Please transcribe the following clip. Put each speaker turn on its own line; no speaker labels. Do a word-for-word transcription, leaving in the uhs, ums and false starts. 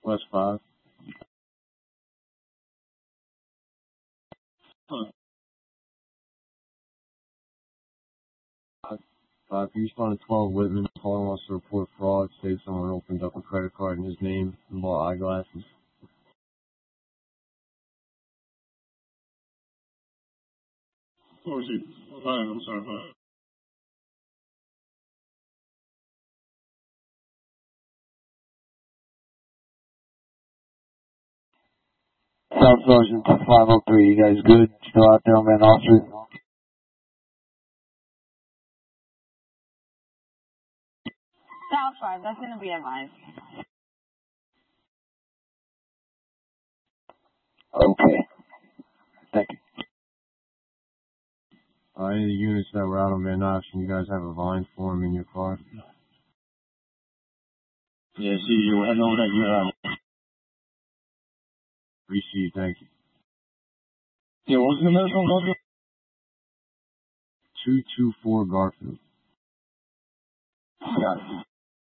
West five.
Huh.
Five. You responded twelve Whitman. Caller wants to report fraud. Said someone opened up a credit card in his name and bought eyeglasses.
Or is he? Uh, I'm sorry. Uh,
South Sergeant five oh three, you guys good? Still out there on Van Off Street?
South five, that's going to be advised.
Okay. Thank you.
Uh, any of the units that were out on Van Nuys, you guys have a line for them in your car?
yeah, see, you were heading over that year. Um,
Received, thank you.
yeah, what was the number from Garfield?
two two four Garfield.
Got it.